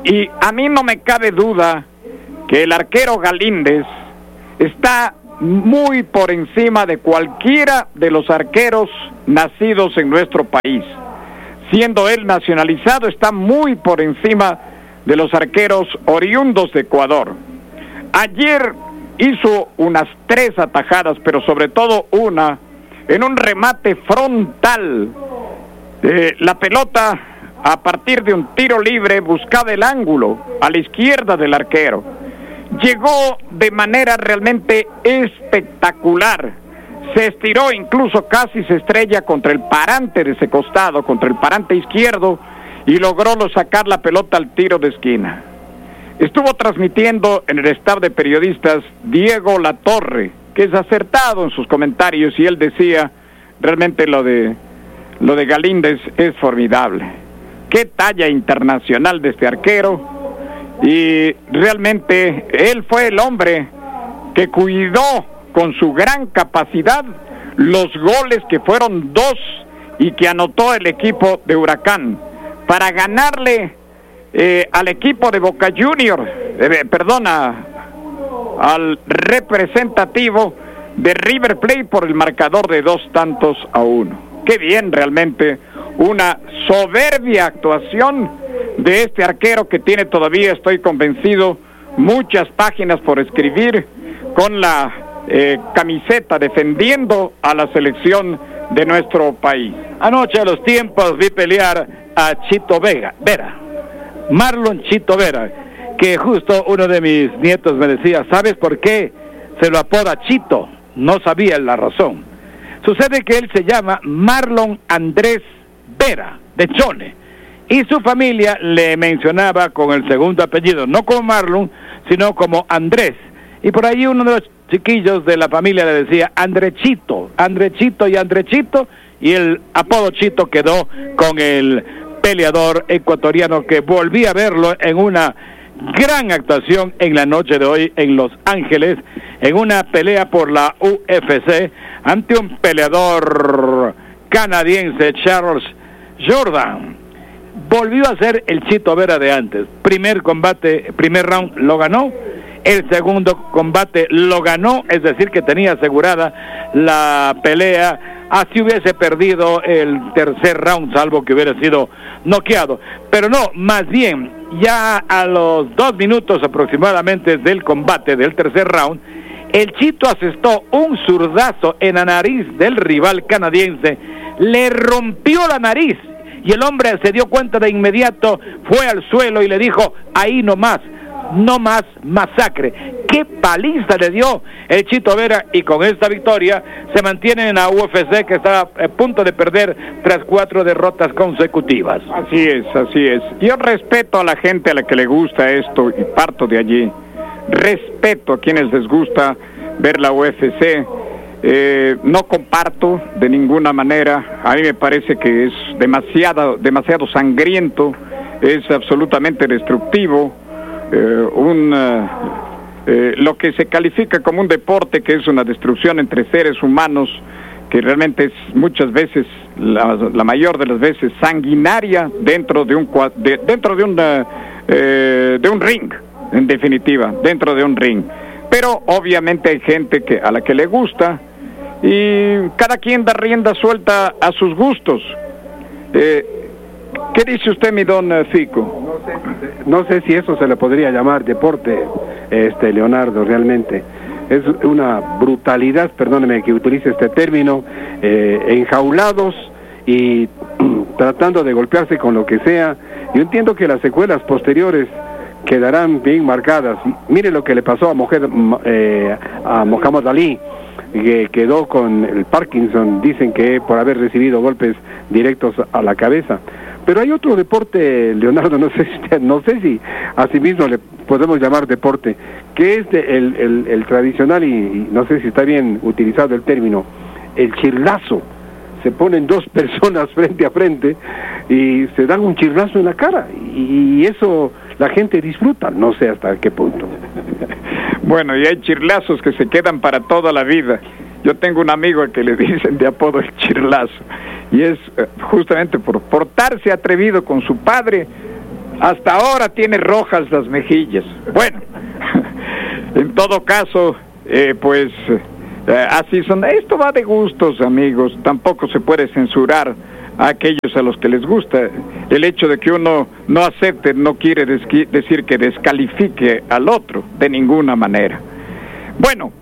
Y a mí no me cabe duda que el arquero Galíndez está muy por encima de cualquiera de los arqueros nacidos en nuestro país. Siendo él nacionalizado, está muy por encima de los arqueros oriundos de Ecuador. Ayer hizo unas 3 atajadas, pero sobre todo una en un remate frontal. La pelota, a partir de un tiro libre, buscaba el ángulo a la izquierda del arquero. Llegó de manera realmente espectacular. Se estiró, incluso casi se estrella contra el parante de ese costado, contra el parante izquierdo, y logró sacar la pelota al tiro de esquina. Estuvo transmitiendo en el staff de periodistas Diego Latorre, que es acertado en sus comentarios, y él decía, realmente lo de Galíndez es formidable. Qué talla internacional de este arquero, y realmente él fue el hombre que cuidó con su gran capacidad los goles, que fueron 2 y que anotó el equipo de Huracán para ganarle al equipo de Boca Juniors, al representativo de River Plate por el marcador de 2-1. Qué bien, realmente una soberbia actuación de este arquero, que tiene todavía, estoy convencido, muchas páginas por escribir con la camiseta defendiendo a la selección de nuestro país.
Anoche a los tiempos vi pelear a Chito Vera, Marlon Chito Vera, que justo uno de mis nietos me decía, ¿sabes por qué se lo apoda Chito? No sabía la razón. Sucede que él se llama Marlon Andrés Vera, de Chone, y su familia le mencionaba con el segundo apellido, no como Marlon, sino como Andrés, y por ahí uno de los chiquillos de la familia le decía Andrechito, y el apodo Chito quedó con el peleador ecuatoriano, que volví a verlo en una gran actuación en la noche de hoy en Los Ángeles, en una pelea por la UFC ante un peleador canadiense, Charles Jourdain. Volvió a ser el Chito Vera de antes. Primer round lo ganó, el segundo combate lo ganó, es decir que tenía asegurada la pelea, así hubiese perdido el tercer round, salvo que hubiera sido noqueado. Pero no, más bien, ya a los 2 minutos aproximadamente del combate del tercer round, el Chito asestó un zurdazo en la nariz del rival canadiense, le rompió la nariz, y el hombre se dio cuenta de inmediato, fue al suelo y le dijo, ahí no más masacre. Qué paliza le dio el Chito Vera, y con esta victoria se mantiene en la UFC, que está a punto de perder tras 4 derrotas consecutivas.
Así es. Yo respeto a la gente a la que le gusta esto, y parto de allí. Respeto a quienes les gusta ver la UFC. No comparto de ninguna manera. A mí me parece que es demasiado sangriento, es absolutamente destructivo. Lo que se califica como un deporte, que es una destrucción entre seres humanos, que realmente es muchas veces, la mayor de las veces, sanguinaria dentro de un ring, en definitiva, dentro de un ring. Pero obviamente hay gente a la que le gusta, y cada quien da rienda suelta a sus gustos. ¿Qué dice usted, mi don Fico?
No sé si eso se le podría llamar deporte, Leonardo, realmente. Es una brutalidad, perdóneme que utilice este término, enjaulados y tratando de golpearse con lo que sea. Yo entiendo que las secuelas posteriores quedarán bien marcadas. Mire lo que le pasó a Muhammad Ali, que quedó con el Parkinson, dicen que por haber recibido golpes directos a la cabeza. Pero hay otro deporte, Leonardo, no sé si así mismo le podemos llamar deporte, que es el tradicional, y no sé si está bien utilizado el término, el chirlazo. Se ponen 2 personas frente a frente y se dan un chirlazo en la cara, y eso la gente disfruta, no sé hasta qué punto.
Bueno, y hay chirlazos que se quedan para toda la vida. Yo tengo un amigo al que le dicen de apodo el chirlazo, y es justamente por portarse atrevido con su padre, Hasta ahora tiene rojas las mejillas. Bueno, en todo caso, así son. Esto va de gustos, amigos. Tampoco se puede censurar a aquellos a los que les gusta. El hecho de que uno no acepte no quiere decir que descalifique al otro, de ninguna manera. Bueno,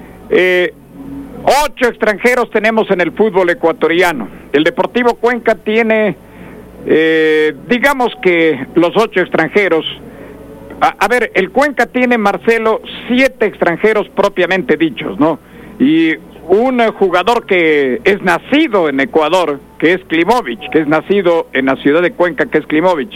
8 extranjeros tenemos en el fútbol ecuatoriano. El Deportivo Cuenca tiene, digamos que los 8 extranjeros. A ver, el Cuenca tiene, Marcelo, 7 extranjeros propiamente dichos, ¿no? Y un jugador que es nacido en Ecuador, que es Klimovic, que es nacido en la ciudad de Cuenca, que es Klimovic.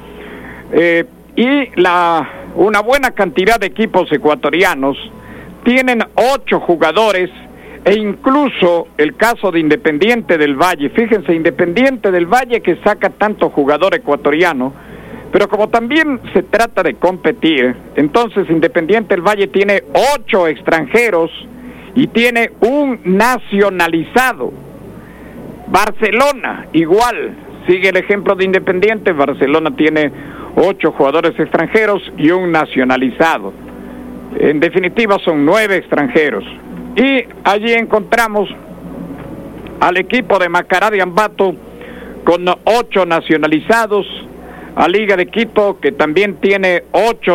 Y una buena cantidad de equipos ecuatorianos tienen 8 jugadores, e incluso el caso de Independiente del Valle. Fíjense, Independiente del Valle, que saca tanto jugador ecuatoriano, pero como también se trata de competir, entonces Independiente del Valle tiene 8 extranjeros y tiene un nacionalizado. Barcelona, igual, sigue el ejemplo de Independiente. Barcelona tiene 8 jugadores extranjeros y un nacionalizado. En definitiva son 9 extranjeros. Y allí encontramos al equipo de Macará de Ambato con 8 nacionalizados, a Liga de Quito, que también tiene 8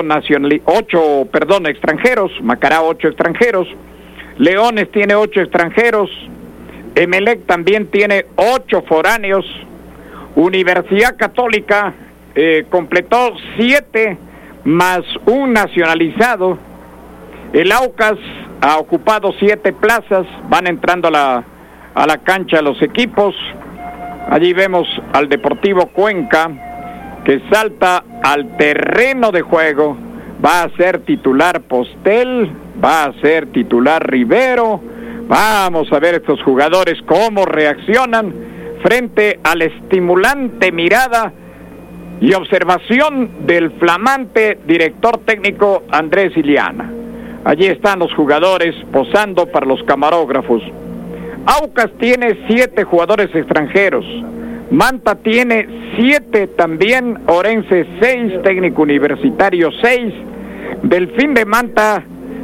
extranjeros, Macará 8 extranjeros, Leones tiene 8 extranjeros, Emelec también tiene 8 foráneos, Universidad Católica completó 7 más un nacionalizado, el Aucas ha ocupado 7 plazas, van entrando a la cancha los equipos. Allí vemos al Deportivo Cuenca, que salta al terreno de juego. Va a ser titular Postel, va a ser titular Rivero. Vamos a ver estos jugadores cómo reaccionan frente a la estimulante mirada y observación del flamante director técnico Andrés Iliana. Allí están los jugadores posando para los camarógrafos. Aucas tiene 7 jugadores extranjeros. Manta tiene 7 también, Orense 6, Técnico Universitario 6, Delfín de Manta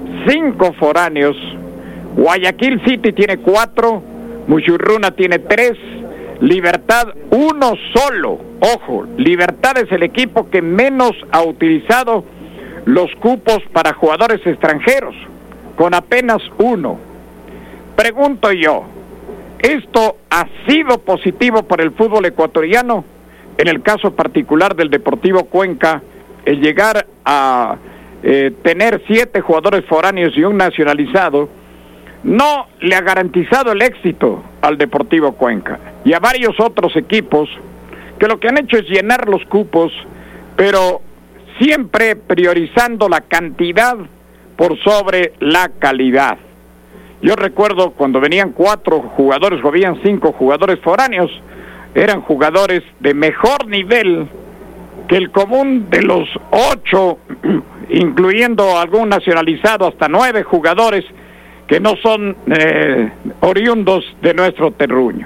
5 foráneos, Guayaquil City tiene 4, Muchurruna tiene 3, Libertad 1 solo. Ojo, Libertad es el equipo que menos ha utilizado los cupos para jugadores extranjeros, con apenas 1. Pregunto yo, ¿esto ha sido positivo para el fútbol ecuatoriano? En el caso particular del Deportivo Cuenca, el llegar a tener 7 jugadores foráneos y un nacionalizado, no le ha garantizado el éxito al Deportivo Cuenca y a varios otros equipos que lo que han hecho es llenar los cupos, pero siempre priorizando la cantidad por sobre la calidad. Yo recuerdo cuando venían 4 jugadores o habían 5 jugadores foráneos, eran jugadores de mejor nivel que el común de los 8, incluyendo algún nacionalizado, hasta 9 jugadores que no son oriundos de nuestro terruño.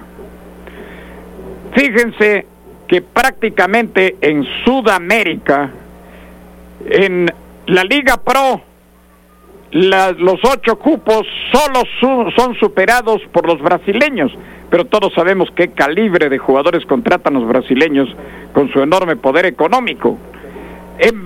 Fíjense que prácticamente en Sudamérica, en la Liga Pro, los 8 cupos solo son superados por los brasileños, pero todos sabemos qué calibre de jugadores contratan los brasileños con su enorme poder económico. En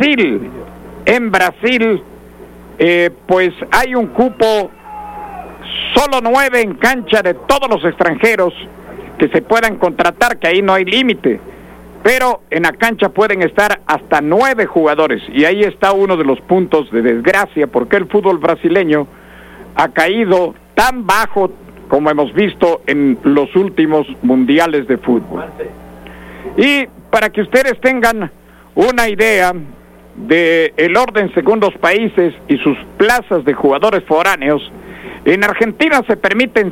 Brasil, pues hay un cupo, solo 9 en cancha de todos los extranjeros que se puedan contratar, que ahí no hay límite, pero en la cancha pueden estar hasta 9 jugadores, y ahí está uno de los puntos de desgracia, porque el fútbol brasileño ha caído tan bajo como hemos visto en los últimos mundiales de fútbol. Y para que ustedes tengan una idea de el orden según los países y sus plazas de jugadores foráneos, en Argentina se permiten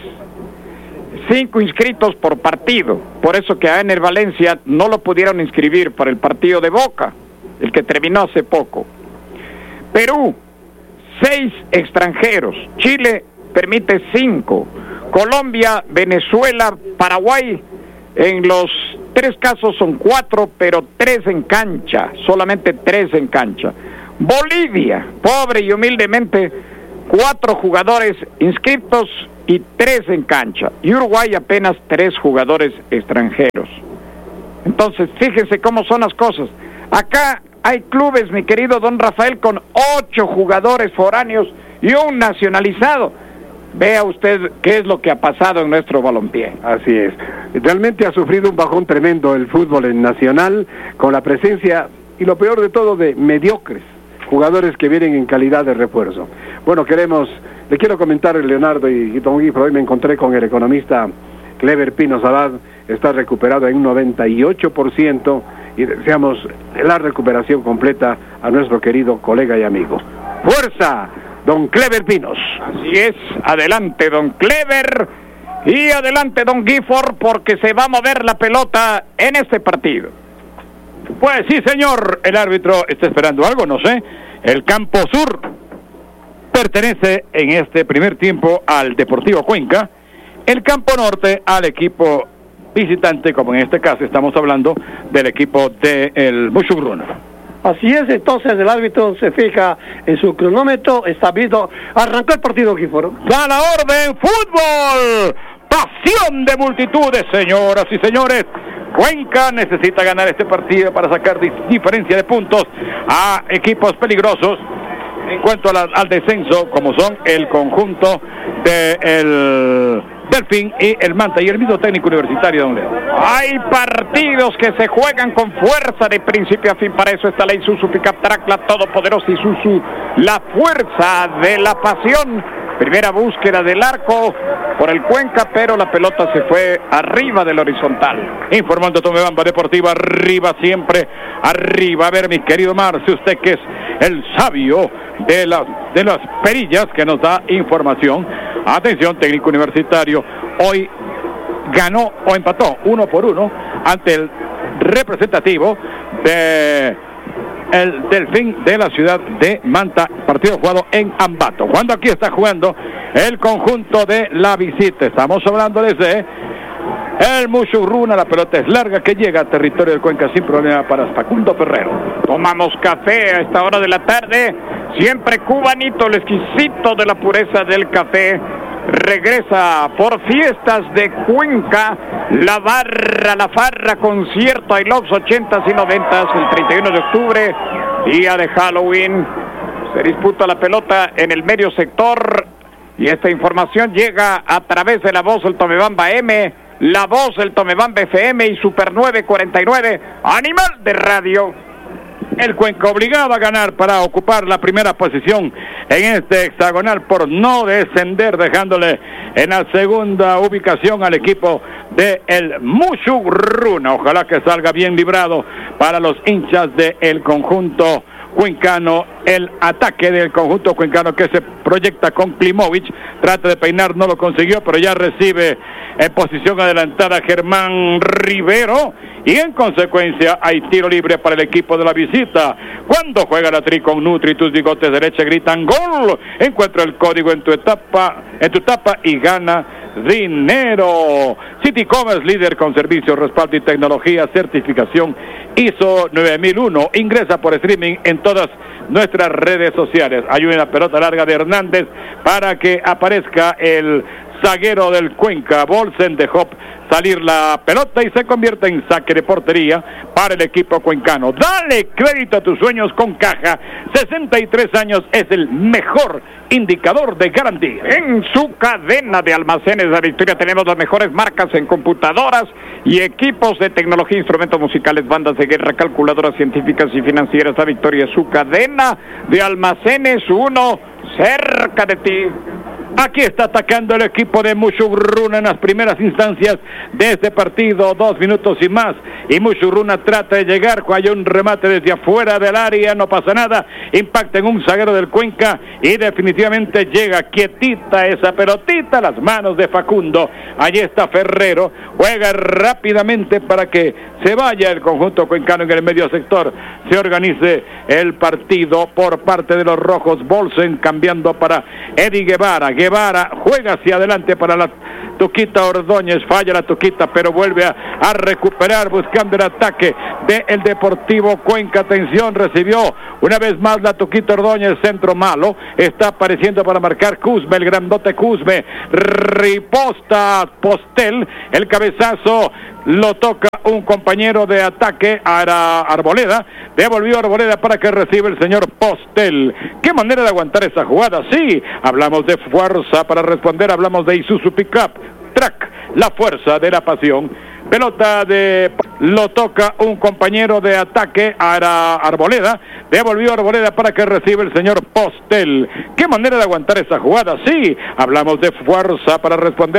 5 inscritos por partido, por eso que a Ener Valencia no lo pudieron inscribir para el partido de Boca, el que terminó hace poco. Perú, 6 extranjeros, Chile permite 5, Colombia, Venezuela, Paraguay, en los 3 casos son 4, pero 3 en cancha, solamente 3 en cancha. Bolivia, pobre y humildemente, 4 jugadores inscritos y 3 en cancha. Y Uruguay apenas 3 jugadores extranjeros. Entonces, fíjense cómo son las cosas. Acá hay clubes, mi querido don Rafael, con 8 jugadores foráneos y un nacionalizado. Vea usted qué es lo que ha pasado en nuestro balompié.
Así es. Realmente ha sufrido un bajón tremendo el fútbol en nacional, con la presencia, y lo peor de todo, de mediocres jugadores que vienen en calidad de refuerzo. Bueno, le quiero comentar, Leonardo y don Guifro, hoy me encontré con el economista Clever Pino Abad, está recuperado en un 98%, y deseamos la recuperación completa a nuestro querido colega y amigo. ¡Fuerza, don Clever Pinos!
Así es, adelante don Clever, y adelante don Gifford, porque se va a mover la pelota en este partido.
Pues sí, señor, el árbitro está esperando algo, no sé. El campo sur pertenece en este primer tiempo al Deportivo Cuenca, el campo norte al equipo visitante, como en este caso estamos hablando del equipo del Mushurruna.
Así es, entonces el árbitro se fija en su cronómetro, está visto, arrancó el partido, Gifford.
¡Da la orden, fútbol! ¡Pasión de multitudes, señoras y señores! Cuenca necesita ganar este partido para sacar diferencia de puntos a equipos peligrosos en cuanto al descenso, como son el conjunto del Delfín y el Manta, y el mismo técnico universitario, don Leo.
Hay partidos que se juegan con fuerza de principio a fin. Para eso está la Isuzu Pickup Track, la todopoderosa Isuzu, la fuerza de la pasión. Primera búsqueda del arco por el Cuenca, pero la pelota se fue arriba del horizontal.
Informando Tomebamba Deportiva, arriba siempre, arriba. A ver, mi querido Marcio, usted que es el sabio de las perillas que nos da información. Atención, técnico universitario, hoy ganó o empató 1-1 ante el representativo de el Delfín de la ciudad de Manta, partido jugado en Ambato. Cuando aquí está jugando el conjunto de la visita, estamos hablando desde el Mushurruna, la pelota es larga que llega a territorio del Cuenca sin problema para Facundo Ferrero.
Tomamos café a esta hora de la tarde, siempre cubanito, el exquisito de la pureza del café. Regresa por fiestas de Cuenca, la barra, la farra, concierto I Love 80s y 90s el 31 de octubre, día de Halloween. Se disputa la pelota en el medio sector y esta información llega a través de la voz del Tomebamba M, la voz del Tomebamba FM y Super 949, Animal de Radio.
El Cuenca obligado a ganar para ocupar la primera posición en este hexagonal por no descender, dejándole en la segunda ubicación al equipo de el Mushurruna. Ojalá que salga bien librado para los hinchas del conjunto cuencano, el ataque del conjunto cuencano que se proyecta con Klimovic, trata de peinar, no lo consiguió, pero ya recibe en posición adelantada Germán Rivero, y en consecuencia hay tiro libre para el equipo de la visita. Cuando juega la Tri con Nutri, tus bigotes derecha gritan gol, encuentra el código en tu tapa y gana dinero. City Commerce, líder con servicios, respaldo y tecnología, certificación ISO 9001. Ingresa por streaming en todas nuestras redes sociales. Hay una pelota larga de Hernández para que aparezca el zaguero del Cuenca. Bolsen dejó salir la pelota y se convierte en saque de portería para el equipo cuencano. Dale crédito a tus sueños con Caja. 63 años es el mejor indicador de garantía.
En su cadena de almacenes La Victoria tenemos las mejores marcas en computadoras y equipos de tecnología, instrumentos musicales, bandas de guerra, calculadoras científicas y financieras. La Victoria, su cadena de almacenes, uno cerca de ti.
Aquí está atacando el equipo de Mushurruna en las primeras instancias de este partido, 2 minutos y más, y Mushurruna trata de llegar, hay un remate desde afuera del área, no pasa nada, impacta en un zaguero del Cuenca y definitivamente llega quietita esa pelotita, las manos de Facundo. Allí está Ferrero, juega rápidamente para que se vaya el conjunto cuencano en el medio sector, se organice el partido por parte de los rojos. Bolsen cambiando para Eddie Guevara juega hacia adelante para la Tuquita Ordóñez, falla la Tuquita, pero vuelve a recuperar buscando el ataque del Deportivo Cuenca. Atención, recibió una vez más la Tuquita Ordóñez, centro malo, está apareciendo para marcar Cusme, el grandote Cusme, riposta Postel, el cabezazo lo toca un compañero de ataque, Arboleda, devolvió Arboleda para que reciba el señor Postel. ¿Qué manera de aguantar esa jugada? Sí, hablamos de fuerza para responder, hablamos de Isuzu Pickup, Track, la fuerza de la pasión. Pelota lo toca un compañero de ataque, Arboleda, devolvió Arboleda para que reciba el señor Postel. ¿Qué manera de aguantar esa jugada? Sí, hablamos de fuerza para responder.